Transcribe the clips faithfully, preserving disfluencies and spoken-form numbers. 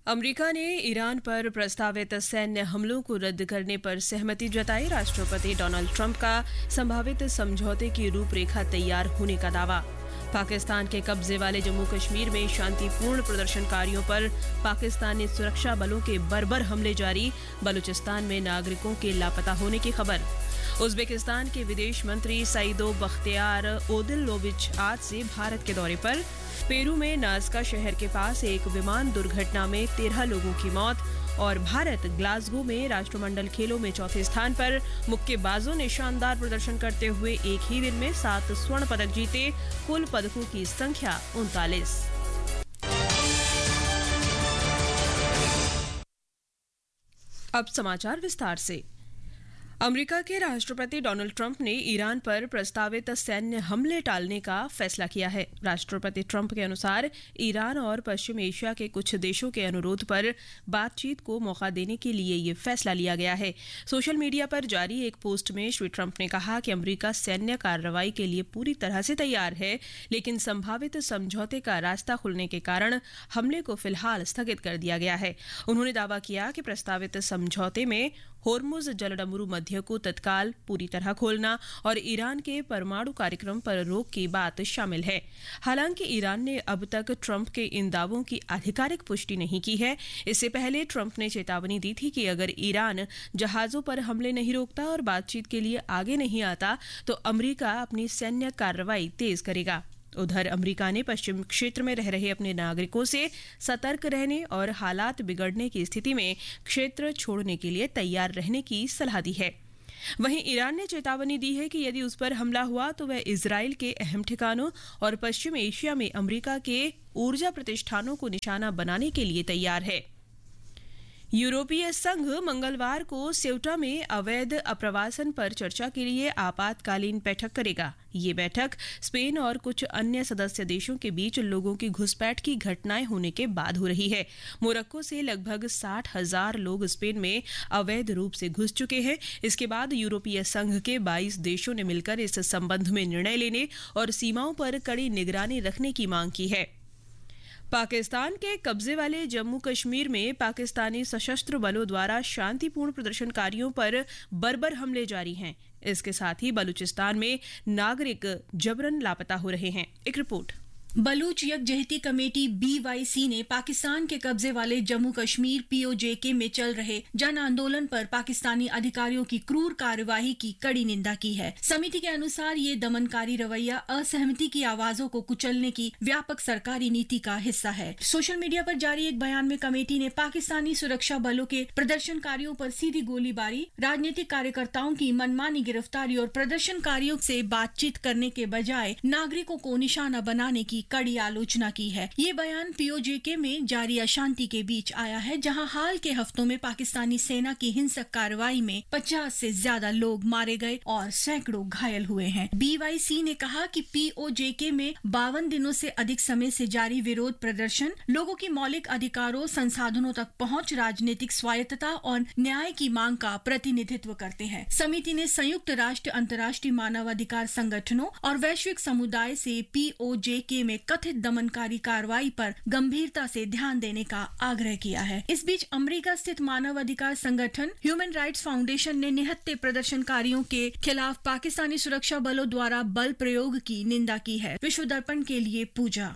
America ने Iran पर प्रस्तावित सैन्य हमलों को रद्द करने पर सहमति जताई। राष्ट्रपति डोनाल्ड ट्रंप का संभावित समझौते की रूपरेखा तैयार होने का दावा। पाकिस्तान के कब्जे वाले जम्मू कश्मीर में शांतिपूर्ण प्रदर्शनकारियों पर पाकिस्तानी सुरक्षा बलों के बर्बर हमले जारी। बलूचिस्तान में नागरिकों के लापता होने की खबर। उज्बेकिस्तान के विदेश मंत्री सईदो बख्तियार ओदिलोविच आज से भारत के दौरे पर। पेरू में नाज़का शहर के पास एक विमान दुर्घटना में तेरह लोगों की मौत। और भारत ग्लासगो में राष्ट्रमंडल खेलों में चौथे स्थान पर। मुक्केबाजों ने शानदार प्रदर्शन करते हुए एक ही दिन में सात स्वर्ण पदक जीते। कुल पदकों की संख्या उनतालीस। अब समाचार विस्तार से। अमेरिका के राष्ट्रपति डोनाल्ड ट्रंप ने ईरान पर प्रस्तावित सैन्य हमले टालने का फैसला किया है। राष्ट्रपति ट्रंप के अनुसार ईरान और पश्चिम एशिया के कुछ देशों के अनुरोध पर बातचीत को मौका देने के लिए ये फैसला लिया गया है। सोशल मीडिया पर जारी एक पोस्ट में श्री ट्रंप ने कहा कि अमेरिका सैन्य कार्रवाई के लिए पूरी तरह से तैयार है, लेकिन संभावित समझौते का रास्ता खुलने के कारण हमले को फिलहाल स्थगित कर दिया गया है। उन्होंने दावा किया कि प्रस्तावित समझौते में होर्मुज जलडमरू मध्य को तत्काल पूरी तरह खोलना और ईरान के परमाणु कार्यक्रम पर रोक की बात शामिल है। हालांकि ईरान ने अब तक ट्रंप के इन दावों की आधिकारिक पुष्टि नहीं की है। इससे पहले ट्रंप ने चेतावनी दी थी कि अगर ईरान जहाजों पर हमले नहीं रोकता और बातचीत के लिए आगे नहीं आता तो अमेरिका अपनी सैन्य कार्रवाई तेज करेगा। उधर अमेरिका ने पश्चिम क्षेत्र में रह रहे अपने नागरिकों से सतर्क रहने और हालात बिगड़ने की स्थिति में क्षेत्र छोड़ने के लिए तैयार रहने की सलाह दी है। वहीं ईरान ने चेतावनी दी है कि यदि उस पर हमला हुआ तो वह इजराइल के अहम ठिकानों और पश्चिम एशिया में अमेरिका के ऊर्जा प्रतिष्ठानों को निशाना बनाने के लिए तैयार है। यूरोपीय संघ मंगलवार को सेउटा में अवैध अप्रवासन पर चर्चा के लिए आपातकालीन बैठक करेगा। ये बैठक स्पेन और कुछ अन्य सदस्य देशों के बीच लोगों की घुसपैठ की घटनाएं होने के बाद हो रही है। मोरक्को से लगभग साठ हजार लोग स्पेन में अवैध रूप से घुस चुके हैं। इसके बाद यूरोपीय संघ के बाईस देशों ने मिलकर इस संबंध में निर्णय लेने और सीमाओं पर कड़ी निगरानी रखने की मांग की है। पाकिस्तान के कब्जे वाले जम्मू कश्मीर में पाकिस्तानी सशस्त्र बलों द्वारा शांतिपूर्ण प्रदर्शनकारियों पर बर्बर हमले जारी हैं। इसके साथ ही बलूचिस्तान में नागरिक जबरन लापता हो रहे हैं। एक report. Baloch यकजहती committee B Y C ने पाकिस्तान के कब्जे वाले जम्मू कश्मीर पी ओ जे के में चल रहे जन आंदोलन पर पाकिस्तानी अधिकारियों की क्रूर कार्यवाही की कड़ी निंदा की है। समिति के अनुसार ये दमनकारी रवैया असहमति की आवाजों को कुचलने की व्यापक सरकारी नीति का हिस्सा है। सोशल मीडिया पर जारी एक बयान में कमेटी ने पाकिस्तानी सुरक्षा बलों के प्रदर्शनकारियों पर सीधी गोलीबारी, राजनीतिक कार्यकर्ताओं की मनमानी गिरफ्तारी और प्रदर्शनकारियों से बातचीत करने के बजाय नागरिकों को निशाना बनाने की कड़ी आलोचना की है। ये बयान पी ओ जे के में जारी अशांति के बीच आया है, जहां हाल के हफ्तों में पाकिस्तानी सेना की हिंसक कार्रवाई में पचास से ज्यादा लोग मारे गए और सैकड़ों घायल हुए हैं। बी वाई सी ने कहा कि पी ओ जे के में बावन दिनों से अधिक समय से जारी विरोध प्रदर्शन लोगों की मौलिक अधिकारों, संसाधनों तक पहुंच, राजनीतिक स्वायत्तता और न्याय की मांग का प्रतिनिधित्व करते हैं। समिति ने संयुक्त राष्ट्र, अंतर्राष्ट्रीय मानवाधिकार संगठनों और वैश्विक समुदाय से पी ओ जे के में कथित दमनकारी कार्रवाई पर गंभीरता से ध्यान देने का आग्रह किया है। इस बीच अमेरिका स्थित मानवाधिकार संगठन ह्यूमन राइट्स फाउंडेशन ने निहत्थे प्रदर्शनकारियों के खिलाफ पाकिस्तानी सुरक्षा बलों द्वारा बल प्रयोग की निंदा की है। विश्व दर्पण के लिए पूजा।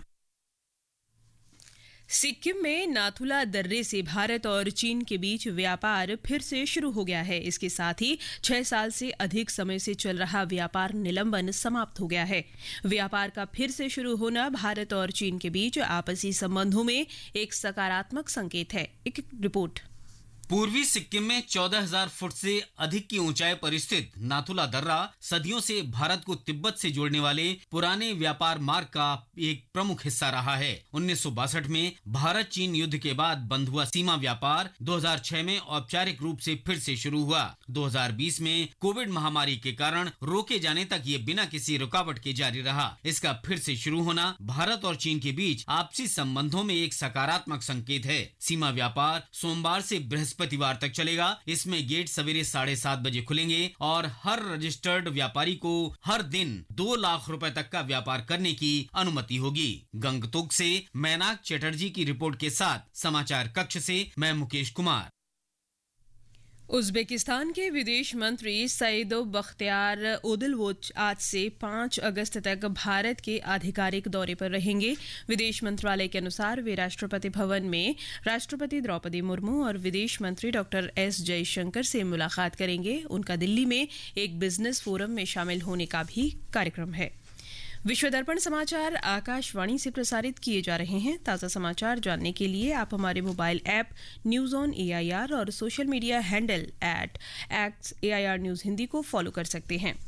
सिक्किम में नाथुला दर्रे से भारत और चीन के बीच व्यापार फिर से शुरू हो गया है। इसके साथ ही छह साल से अधिक समय से चल रहा व्यापार निलंबन समाप्त हो गया है। व्यापार का फिर से शुरू होना भारत और चीन के बीच आपसी संबंधों में एक सकारात्मक संकेत है। एक रिपोर्ट। पूर्वी सिक्किम में चौदह हजार फुट से अधिक की ऊंचाई पर स्थित नाथुला दर्रा सदियों से भारत को तिब्बत से जोड़ने वाले पुराने व्यापार मार्ग का एक प्रमुख हिस्सा रहा है। उन्नीस सौ बासठ में भारत चीन युद्ध के बाद बंद हुआ सीमा व्यापार दो हज़ार छह में औपचारिक रूप से फिर से शुरू हुआ। दो हज़ार बीस में कोविड महामारी के कारण रोके जाने तक ये बिना किसी रुकावट के जारी रहा। इसका फिर से शुरू होना भारत और चीन के बीच आपसी संबंधों में एक सकारात्मक संकेत है। सीमा व्यापार सोमवार से बृहस्पति बृहस्पतिवार तक चलेगा। इसमें गेट सवेरे साढ़े सात बजे खुलेंगे और हर रजिस्टर्ड व्यापारी को हर दिन दो लाख रुपए तक का व्यापार करने की अनुमति होगी। गंगतोक से मैनाक चटर्जी की रिपोर्ट के साथ समाचार कक्ष से मैं मुकेश कुमार। उज्बेकिस्तान के विदेश मंत्री सईद बख्तियार ओदिलवोच आज से पाँच अगस्त तक भारत के आधिकारिक दौरे पर रहेंगे। विदेश मंत्रालय के अनुसार वे राष्ट्रपति भवन में राष्ट्रपति द्रौपदी मुर्मू और विदेश मंत्री डॉक्टर एस जयशंकर से मुलाकात करेंगे। उनका दिल्ली में एक बिजनेस फोरम में शामिल होने का भी कार्यक्रम है। विश्व दर्पण समाचार आकाशवाणी से प्रसारित किए जा रहे हैं। ताज़ा समाचार जानने के लिए आप हमारे mobile app news on AIR और social media handle at x AIR news Hindi को फॉलो कर सकते हैं।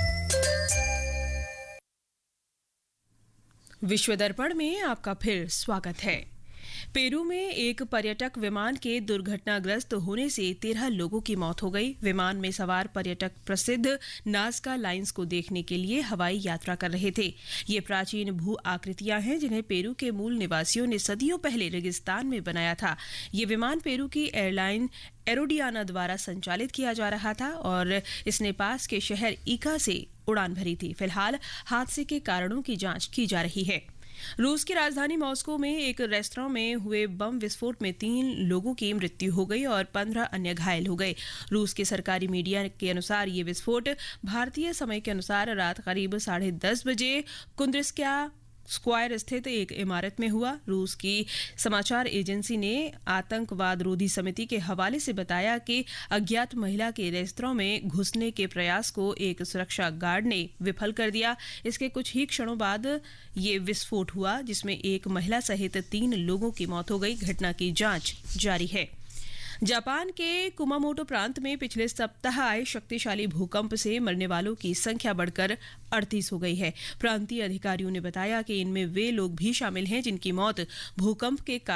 विश्व दर्पण में आपका फिर स्वागत है। पेरू में एक पर्यटक विमान के दुर्घटनाग्रस्त होने से तेरह लोगों की मौत हो गई। विमान में सवार पर्यटक प्रसिद्ध नाज़का लाइन्स को देखने के लिए हवाई यात्रा कर रहे थे। ये प्राचीन भू आकृतियां हैं जिन्हें पेरू के मूल निवासियों ने सदियों पहले रेगिस्तान में बनाया था। ये विमान पेरू की एयरलाइन एरोडियाना द्वारा संचालित किया जा रहा था और इसने पास के शहर इका से उड़ान भरी थी। फिलहाल हादसे के कारणों की जांच की जा रही है। रूस की राजधानी मॉस्को में एक रेस्तरां में हुए बम विस्फोट में तीन लोगों की मृत्यु हो गई और पंद्रह अन्य घायल हो गए। रूस के सरकारी मीडिया के अनुसार ये विस्फोट भारतीय समय के अनुसार रात करीब साढ़े दस बजे कुंद्रिस्क्या स्क्वायर स्थित एक इमारत में हुआ। रूस की समाचार एजेंसी ने आतंकवाद रोधी समिति के हवाले से बताया कि अज्ञात महिला के रेस्तरां में घुसने के प्रयास को एक सुरक्षा गार्ड ने विफल कर दिया। इसके कुछ ही क्षणों बाद ये विस्फोट हुआ जिसमें एक महिला सहित तीन लोगों की मौत हो गई। घटना की जांच जारी है। जापान के कुमामोटो प्रांत में पिछले सप्ताह आए शक्तिशाली भूकंप से मरने वालों की संख्या बढ़कर अड़तीस हो गई है। प्रांतीय अधिकारियों ने बताया कि इनमें वे लोग भी शामिल हैं जिनकी मौत भूकंप के